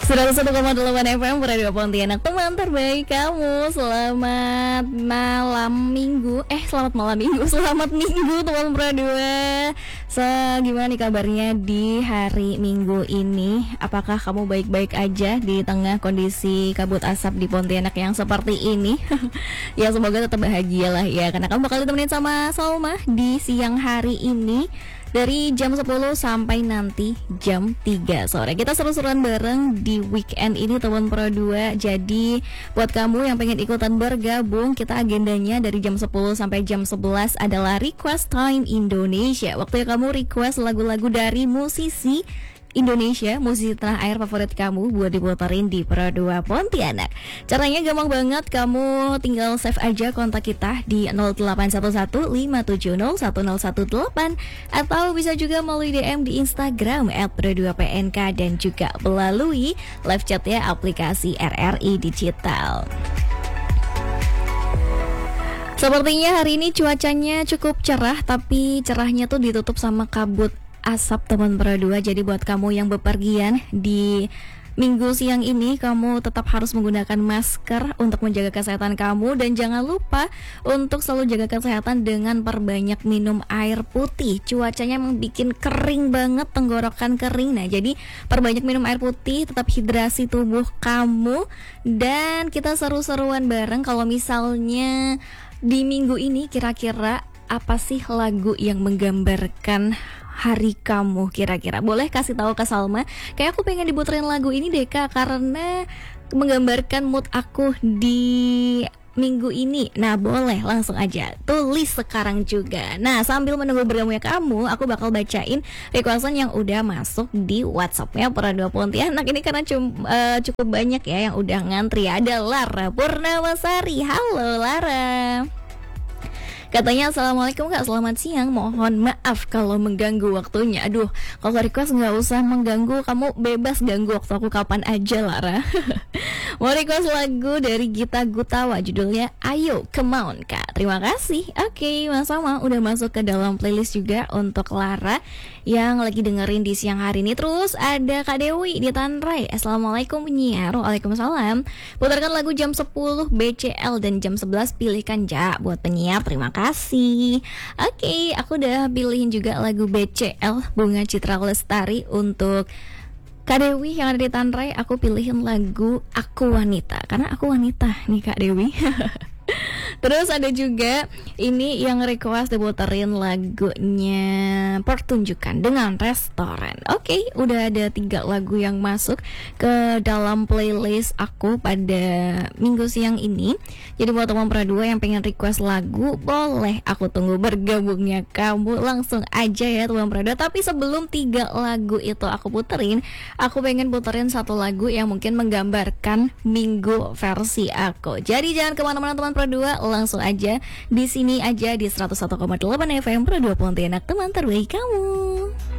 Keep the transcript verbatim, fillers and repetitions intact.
seratus satu koma delapan F M Radio Pontianak, teman terbaik kamu. Selamat malam minggu Eh selamat malam minggu Selamat minggu teman berdua. So gimana nih kabarnya di hari minggu ini? Apakah kamu baik-baik aja di tengah kondisi kabut asap di Pontianak yang seperti ini? Ya semoga tetap bahagia lah ya, karena kamu bakal ditemenin sama Salma di siang hari ini dari jam sepuluh sampai nanti jam tiga sore. Kita seru-seruan bareng di weekend ini teman Pro dua. Jadi buat kamu yang pengen ikutan bergabung, kita agendanya dari jam sepuluh sampai jam sebelas adalah Request Time Indonesia. Waktunya kamu request lagu-lagu dari musisi Indonesia, musisi tanah air favorit kamu buat diputerin di Pro dua Pontianak. Caranya gampang banget, kamu tinggal save aja kontak kita di nol delapan satu satu lima tujuh nol satu nol satu delapan atau bisa juga melalui D M di Instagram et pro dua p n k dan juga melalui live chatnya aplikasi R R I Digital. Sepertinya hari ini cuacanya cukup cerah, tapi cerahnya tuh ditutup sama kabut asap teman Pro dua. Jadi buat kamu yang bepergian di minggu siang ini, kamu tetap harus menggunakan masker untuk menjaga kesehatan kamu. Dan jangan lupa untuk selalu jaga kesehatan dengan perbanyak minum air putih. Cuacanya emang bikin kering banget, tenggorokan kering. Nah jadi perbanyak minum air putih, tetap hidrasi tubuh kamu. Dan kita seru-seruan bareng. Kalau misalnya di minggu ini kira-kira apa sih lagu yang menggambarkan hari kamu kira-kira? Boleh kasih tahu ke Salma. Kayak aku pengen diputerin lagu ini deh Kak, karena menggambarkan mood aku di minggu ini. Nah boleh langsung aja tulis sekarang juga. Nah sambil menunggu bergabungnya kamu, aku bakal bacain requestan yang udah masuk di WhatsAppnya Pro dua Pontianak ini, karena cum, uh, cukup banyak ya yang udah ngantri. Ada Lara Purnamasari. Halo Lara. Katanya assalamualaikum Kak, selamat siang, mohon maaf kalau mengganggu waktunya. Aduh, kalau request nggak usah mengganggu, kamu bebas ganggu waktu aku kapan aja Lara. Mau request lagu dari Gita Gutawa, judulnya Ayo Come On Kak. Terima kasih. Oke, Mas Sama udah masuk ke dalam playlist juga untuk Lara yang lagi dengerin di siang hari ini. Terus ada Kak Dewi di Tanrai. Assalamualaikum penyiar. Waalaikumsalam. Putarkan lagu jam sepuluh B C L dan jam sebelas pilihkan Ja buat penyiar. Terima kasih. Kasih. Oke, aku udah pilihin juga lagu B C L Bunga Citra Lestari untuk Kak Dewi yang ada di Tanrai. Aku pilihin lagu Aku Wanita, karena aku wanita nih Kak Dewi. Terus ada juga ini yang request diputerin lagunya Pertunjukan dengan Restoran. Oke, udah ada tiga lagu yang masuk ke dalam playlist aku pada minggu siang ini. Jadi buat teman Pro dua yang pengen request lagu, boleh aku tunggu bergabungnya kamu. Langsung aja ya teman Pro dua. Tapi sebelum tiga lagu itu aku puterin, aku pengen puterin satu lagu yang mungkin menggambarkan minggu versi aku. Jadi jangan kemana-mana teman Pro dua, langsung aja di sini aja di seratus satu koma delapan F M Pro dua Pontianak, teman terbaik kamu.